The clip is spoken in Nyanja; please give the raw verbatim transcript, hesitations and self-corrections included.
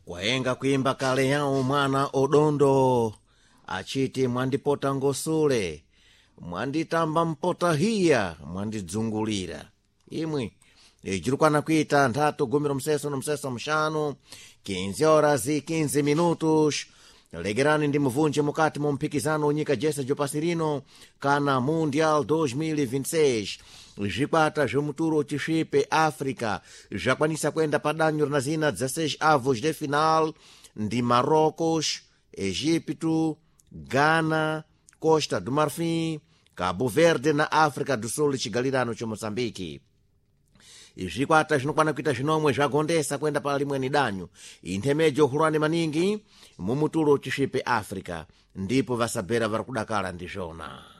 kwaenga kuimba kale yawo mwana odondo achiti mwandipota ngosule mwanditamba mpota hiya mwandidzungulira imwe ijirukwana kuita nthatu gumiro mseso no mseso mshanu quinze horas e quinze minutos. Legerani ndi muvunje mukati mu mpikisano unyika jesa jopasirino kana mundial dois mil e vinte e seis. Zvikwata zvomuturo chisvipe África zvakwanisa kuenda padanho na zina dezesseis avos de final ndi Marrocos, Egipto, Ghana, Costa do Marfim, Cabo Verde na África do Sul chigalirano cha Moçambique. Zvikwata zvinokwana kuita zvinomwe zvagondesa kuenda pa limweni danyo intermedio hulwane maningi mumuturo chisvipe África ndipo vasabhera vari kudakala ndizvona.